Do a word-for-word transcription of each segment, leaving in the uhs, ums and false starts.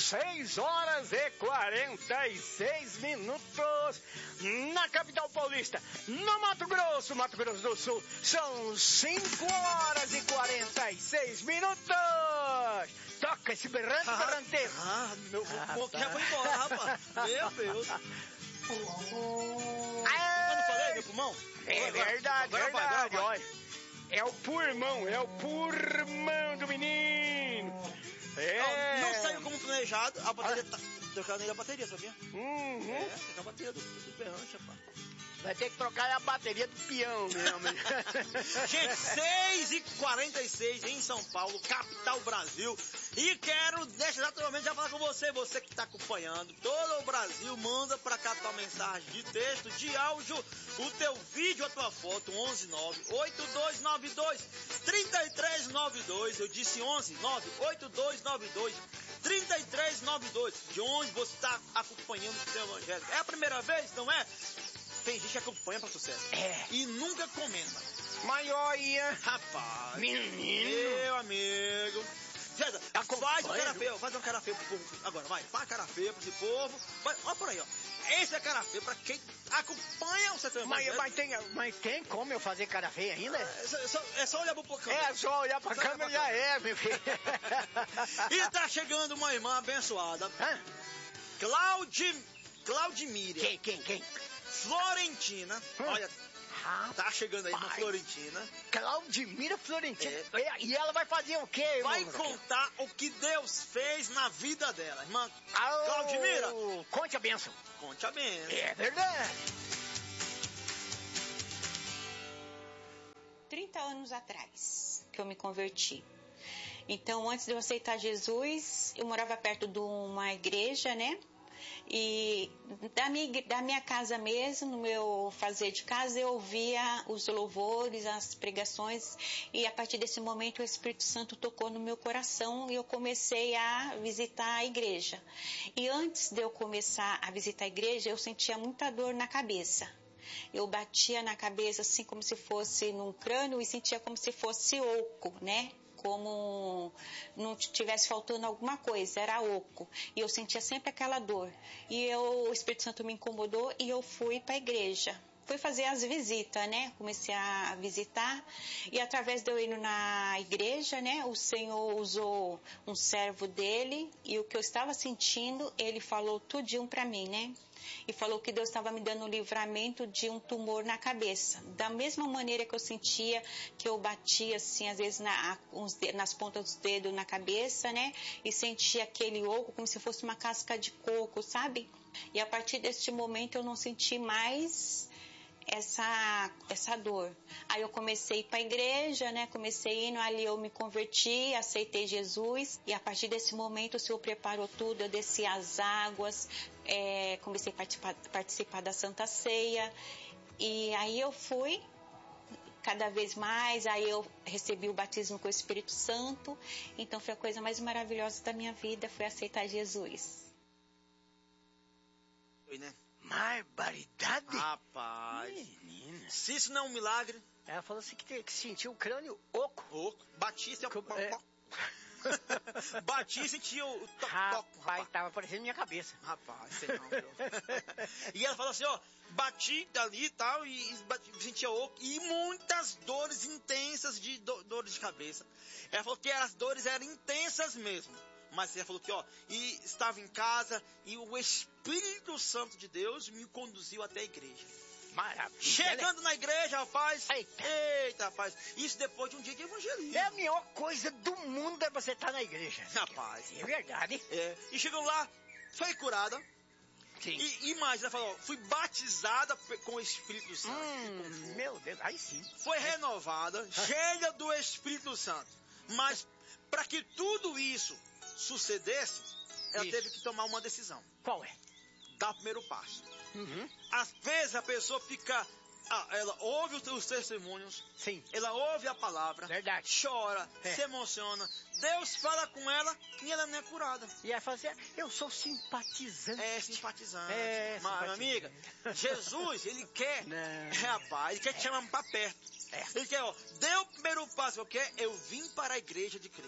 seis horas e quarenta e seis minutos na capital paulista. No Mato Grosso, Mato Grosso do Sul, são cinco horas e quarenta e seis minutos. Toca esse berrante, ah, berranteiro. Ah, meu ah, tá. Já foi embora, rapaz. Meu Deus. Ah, eu não falei, meu pulmão? É agora, verdade, agora verdade. Vai, agora vai. Olha, é o pulmão, é o pulmão do menino. É. Não, não saiu como planejado, a bateria ah. tá... Trocar nem a bateria, sabia? Uhum. É, trocar a bateria do, do berrante, rapaz. Vai ter que trocar a bateria do peão mesmo. Gente, seis e quarenta e seis em São Paulo, capital Brasil. E quero, deixa exatamente já falar com você, você que está acompanhando. Todo o Brasil, manda para cá tua mensagem de texto, de áudio, o teu vídeo, a tua foto, onze nove oito dois nove dois três três nove dois. Eu disse onze nove oito dois nove dois três três nove dois. De onde você está acompanhando o seu evangelho? É a primeira vez, não é? Tem gente que acompanha pra sucesso. É. E nunca comenta. Mas olha. Rapaz. Menino. Meu amigo. César, faz um cara feio. Faz um cara feio pro povo. Agora, vai. Faz cara feio pra esse povo. Vai, olha por aí, ó. Esse é cara feio pra quem acompanha o setor. Mas, mas, tem, mas tem como eu fazer cara feia ainda? É só, é só, é só olhar pro câmera. É só olhar pra só câmera e já é, meu filho. E tá chegando uma irmã abençoada. Hã? Claudi... Claudimíria. Quem, quem, quem? Florentina, hum. olha, Rapaz. Tá chegando aí uma Florentina. Claudimira Florentina. É. E ela vai fazer o quê, irmão? Vai contar o que Deus fez na vida dela, irmã. Oh, Claudimira. Conte a bênção. Conte a bênção. É verdade. trinta anos atrás que eu me converti. Então, antes de eu aceitar Jesus, eu morava perto de uma igreja, né? E da minha, da minha casa mesmo, no meu fazer de casa, eu ouvia os louvores, as pregações, e a partir desse momento o Espírito Santo tocou no meu coração e eu comecei a visitar a igreja. E antes de eu começar a visitar a igreja, eu sentia muita dor na cabeça. Eu batia na cabeça assim como se fosse num crânio e sentia como se fosse oco, né? Como não tivesse faltando alguma coisa, era oco. E eu sentia sempre aquela dor. E eu, o Espírito Santo me incomodou e eu fui para a igreja. Fui fazer as visitas, né? Comecei a visitar. E através de eu ir na igreja, né? O Senhor usou um servo dele. E o que eu estava sentindo, ele falou tudinho para mim, né? E falou que Deus estava me dando um livramento de um tumor na cabeça. Da mesma maneira que eu sentia que eu batia assim, às vezes na, uns, nas pontas dos dedos na cabeça, né? E sentia aquele oco como se fosse uma casca de coco, sabe? E a partir deste momento eu não senti mais essa, essa dor. Aí eu comecei a ir para a igreja, né? Comecei indo, ali eu me converti, aceitei Jesus. E a partir desse momento o Senhor preparou tudo, eu desci as águas, é, comecei a participar, participar da Santa Ceia. E aí eu fui cada vez mais, aí eu recebi o batismo com o Espírito Santo. Então foi a coisa mais maravilhosa da minha vida, foi aceitar Jesus. Foi, né? Barbaridade? Rapaz. Menina. Se isso não é um milagre. Ela falou assim que, que sentiu o crânio oco. Oco. Batista. Que, é... Bati e sentia o toque. Rapaz, rapaz, tava parecendo minha cabeça. Rapaz, sei não, meu. E ela falou assim, ó, bati dali e tal, e, e bati, sentia oco, e muitas dores intensas de do, dores de cabeça. Ela falou que as dores eram intensas mesmo. Mas ela falou que, ó, e estava em casa e o Espírito Santo de Deus me conduziu até a igreja. Maravilha. Chegando na igreja, rapaz. Eita. Eita, rapaz. Isso depois de um dia de evangelismo. É a melhor coisa do mundo é você estar na igreja. Rapaz. É verdade. É. E chegou lá, foi curada. Sim. E imagina, falou, fui batizada com o Espírito Santo. Hum, meu Deus, aí sim. Foi renovada, cheia do Espírito Santo. Mas para que tudo isso sucedesse, ela isso. teve que tomar uma decisão. Qual é? Dar o primeiro passo. Uhum. Às vezes a pessoa fica, ah, ela ouve os testemunhos, sim. Ela ouve a palavra, verdade. Chora, é. se emociona, Deus fala com ela e ela não é curada. E ela fala assim, eu sou simpatizante. É, simpatizante. É, Mas, simpatizante. amiga, Jesus, ele quer, não. rapaz, ele quer te chamar para perto. É. Ele quer, ó, dê o primeiro passo, eu quero, eu vim para a igreja de Cristo.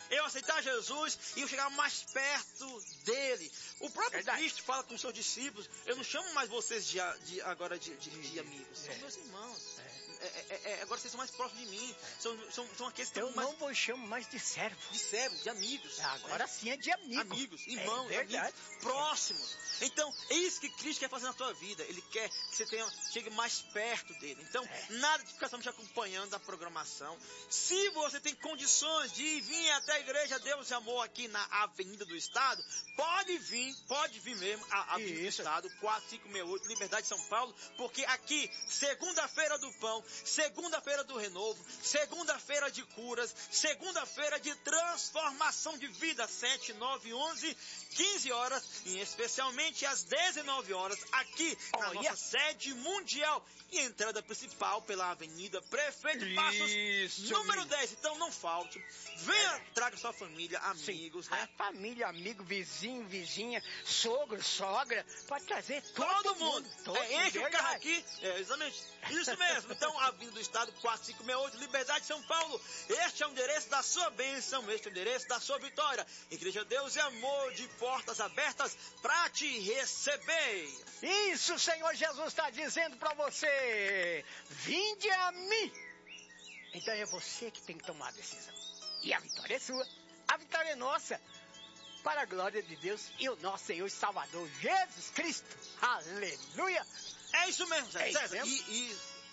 eu aceitar Jesus e eu chegar mais perto dele. O próprio Verdade. Cristo fala com os seus discípulos, eu não chamo mais vocês de, de, agora de, de, de amigos, são É. meus irmãos. É, é, é, agora vocês são mais próximos de mim, são, são, são aqueles que Eu estão mais não vos chamo mais de servo. de servos, de amigos. Agora sim é de amigo. Amigos, irmãos, É verdade. amigos, próximos. Então, é isso que Cristo quer fazer na tua vida. Ele quer que você tenha, chegue mais perto dele. Então, É. nada de ficar só te acompanhando a programação. Se você tem condições de vir até a Igreja Deus e Amor aqui na Avenida do Estado, pode vir, pode vir mesmo, a Avenida Isso. do Estado, quatro cinco seis oito, Liberdade, São Paulo, porque aqui, segunda-feira do pão, segunda-feira do renovo, segunda-feira de curas, segunda-feira de transformação de vida, sete, nove, onze, quinze horas, e especialmente às dezenove horas, aqui na Olha. nossa sede mundial e entrada principal pela Avenida Prefeito Passos, Isso número mesmo. dez. Então não falte, venha, traga sua família, amigos, Sim. né? A família, amigo, vizinho, vizinha, sogro, sogra, pode trazer todo, Todo mundo. Todo É, enche mundo, o carro verdade. aqui. É, exatamente. Isso mesmo. Então, Avenida do Estado, quatro cinco seis oito, Liberdade, São Paulo. Este é o endereço da sua bênção. Este é o endereço da sua vitória. Igreja Deus e Amor, de portas abertas para te receber. Isso, o Senhor Jesus está dizendo para você: vinde a mim. Então é você que tem que tomar a decisão. E a vitória é sua. A vitória é nossa. Para a glória de Deus e o nosso Senhor e Salvador Jesus Cristo. Aleluia. É isso mesmo, Zé. É isso Zé, mesmo? E, e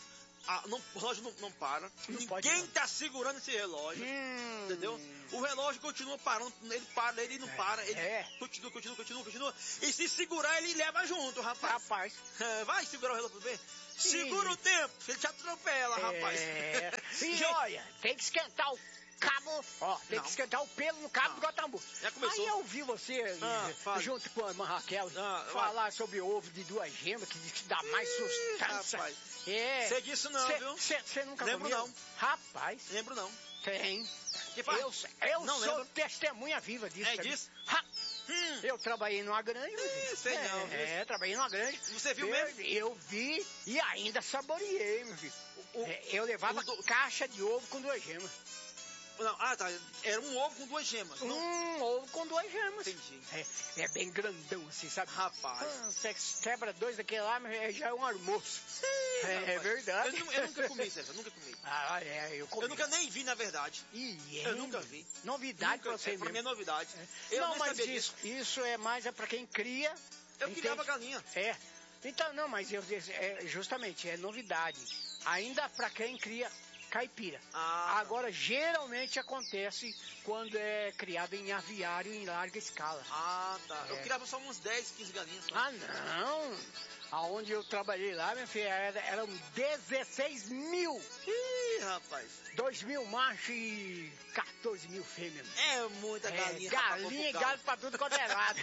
a- não- o relógio não, não para. Não pode Ninguém não. tá segurando esse relógio. Hum. Entendeu? O relógio continua parando, ele para, ele não É, para, ele é. continua, continua, continua, continua. E se segurar, ele leva junto, rapaz. Rapaz. É, vai segurar o relógio pra ver? Sim. Segura o tempo, ele te atropela, rapaz. É. E Gente, olha, tem que esquentar o cabo, ó, tem Não. que esquentar o pelo no cabo Não. do Guatambu. Já começou. Aí eu ouvi você, Ah, eh, fale. junto com a irmã Raquel, Ah, falar sobre ovo de duas gemas, que diz que dá mais sustância. rapaz. É. Sei disso não, Cê- viu? cê- Você nunca Lembro comeu? não. Rapaz, Lembro não. tem. Que faz? Eu, eu Não sou lembro. testemunha viva disso. É sabe? disso? Ha! Hum, Eu trabalhei numa grande. meu filho. Ih, sei é, não, viu? É, trabalhei numa grande. Você viu eu, mesmo? Eu vi e ainda saboreei, meu filho. O- É, eu levava o do- caixa de ovo com duas gemas. não, ah, tá. Era um ovo com duas gemas. Não Um ovo com duas gemas. entendi. É, é bem grandão assim, sabe? Rapaz. Ah, você quebra dois daquele lá, mas é- já é um almoço. Ih, É, é rapaz. verdade. Eu, nu- eu nunca comi, César, eu nunca comi. Ah, é, eu comi. Eu nunca nem vi, na verdade. Ih, Eu é, nunca vi. Novidade Nunca, pra você é, pra mim é mesmo. novidade. Eu Não, nem mas sabia isso, disso. isso é mais é pra quem cria. Eu entende? criava galinha. É. Então, não, mas eu, é, justamente, é novidade. Ainda pra quem cria caipira. Ah, Agora, geralmente acontece quando é criado em aviário em larga escala. Ah, tá. Eu É. criava só uns dez, quinze galinhas. Só. Ah, não! Aonde eu trabalhei lá, minha filha, era- eram dezesseis mil. Ih, rapaz. dois mil machos e quatorze mil fêmeas. É muita É, galinha. galinha e rapaz, gado pra tudo quanto é lado.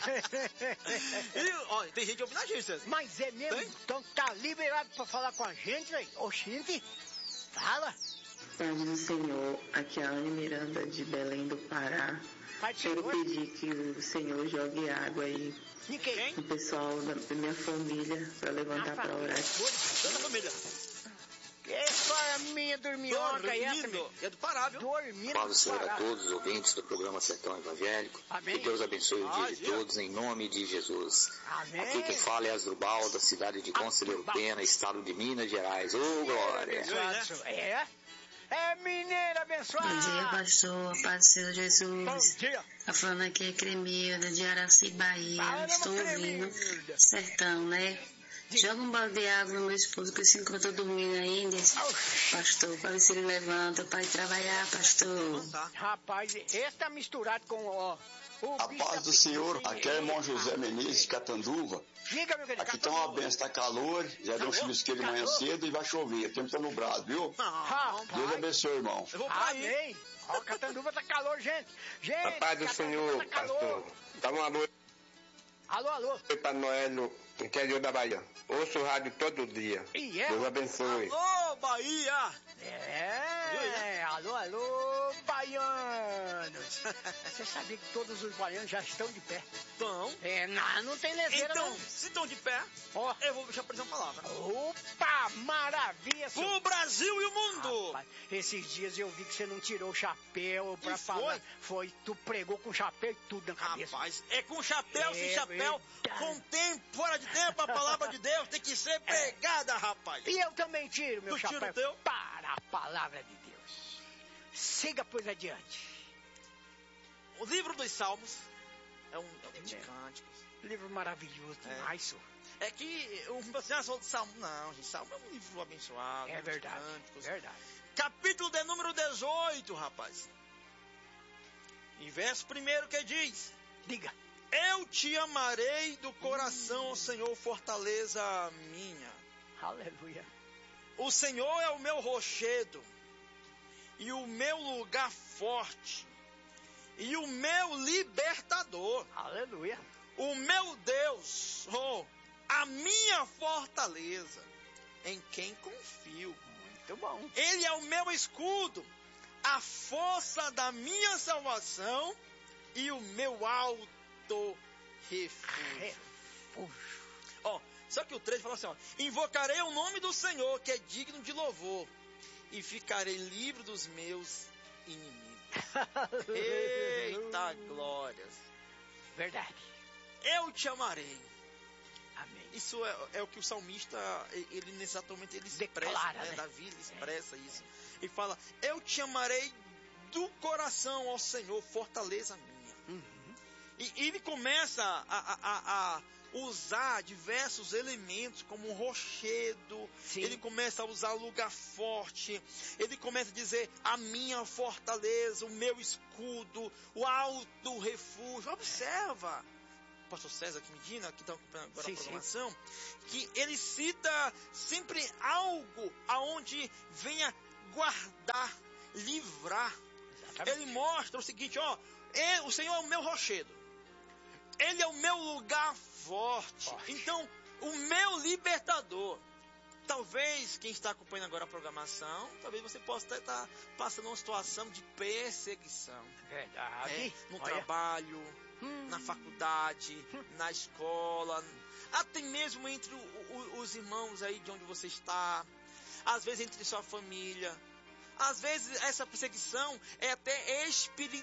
E, olha, tem gente ouvindo a gente, César. Mas é mesmo? Tem? Então tá liberado pra falar com a gente, velho? Oxente, fala. Paz do Senhor, aqui é a Anne Miranda de Belém do Pará. Pai do Quero Senhor, pedir que o Senhor jogue água aí de quem? Quem? no pessoal da da minha família para levantar para orar. Toda a família. Essa é a minha dorminhoca aí, essa Dormindo. minha. É do Pará, viu? Dormindo. Paz do Senhor a parado. todos os ouvintes do programa Sertão Evangélico. Amém. Que Deus abençoe o dia de Ah, dia. todos, em nome de Jesus. Amém. Aqui quem fala é Asdrubal, da cidade de Conselheiro Pena, estado de Minas Gerais. Ô, glória! Abençoado, né? senhor. É? É mineira abençoada. Bom dia, pastor. Paz do Senhor Bom Jesus. dia. Tá falando aqui é Cremilda, de Araci, Bahia. Fala, Estou meu ouvindo Cremilda. sertão, né? Joga um balde de água no meu esposo, que se encontra dormindo ainda. Pastor, para ver se ele levanta para ir trabalhar, pastor. Não tá. Rapaz, esse tá misturado com ó, o A bicho paz da do Senhor, preguiça. aqui é o irmão José Menezes de Catanduva. Diga, meu querido. Aqui tá uma benção, tá calor, já deu um chuvisqueiro de manhã Calor? cedo e vai chover. O tempo tá nublado, viu? Não, Rapaz. Deus abençoe, irmão. eu vou pra aí. Amém. Ó, Catanduva tá calor, gente. Gente, A paz do Catanduva Senhor, tá calor. pastor. Dá uma noite Alô, alô. para Noé no interior da Bahia. Ouço o rádio todo dia. E é? Deus abençoe. Alô, Bahia! É, alô, alô, Bahia. baianos. Você sabia que todos os baianos já estão de pé? Então, É, não, não tem leseira, então não. se estão de pé, Ó. eu vou deixar aprender uma palavra. Opa, maravilha, seu... O Brasil e o mundo. Rapaz, esses dias eu vi que você não tirou o chapéu pra E falar. foi? Foi, tu pregou com chapéu e tudo na cabeça. Rapaz, é com chapéu, É sem chapéu, verdade. com tempo, fora de tempo, a palavra de Deus tem que ser pegada, rapaz. E eu também tiro meu Tu tira chapéu o teu? para a palavra de Deus. Siga, pois, adiante. O livro dos Salmos é um, é um livro de cânticos. Livro maravilhoso demais, senhor. É que o você só de Salmo. Não, gente, Salmo é um livro abençoado. É livro de verdade, cânticos. verdade. Capítulo de número dezoito, rapaz. E verso primeiro que diz: Diga. Eu te amarei do coração, ó Senhor, fortaleza minha. Aleluia. O Senhor é o meu rochedo e o meu lugar forte e o meu libertador. Aleluia. O meu Deus, oh, a minha fortaleza, em quem confio. Muito bom. Ele é o meu escudo, a força da minha salvação e o meu alto refúgio. Refúgio. Ó, só que o três fala assim, ó, invocarei o nome do Senhor, que é digno de louvor, e ficarei livre dos meus inimigos. Eita glórias. Verdade. Eu te amarei. Amém. Isso é, é o que o salmista, ele exatamente ele expressa, Declara, né? né? Davi ele expressa é. isso. Ele fala, eu te amarei do coração, ó Senhor, fortaleza minha. Uhum. E, e ele começa a, a, a, a usar diversos elementos, como um rochedo. Sim. Ele começa a usar lugar forte. Ele começa a dizer, a minha fortaleza, o meu escudo, o alto refúgio. Observa. Pastor César que Medina, que está acompanhando agora sim, a programação, sim. que ele cita sempre algo aonde venha guardar, livrar. Exatamente. Ele mostra o seguinte, ó, ele, o Senhor é o meu rochedo, Ele é o meu lugar forte, forte. Então, o meu libertador. Talvez quem está acompanhando agora a programação, talvez você possa estar passando uma situação de perseguição. Verdade. É, no Olha. trabalho, hum. na faculdade, hum. na escola, até mesmo entre o, o, os irmãos aí de onde você está, às vezes entre sua família. Às vezes essa perseguição é até espiritual.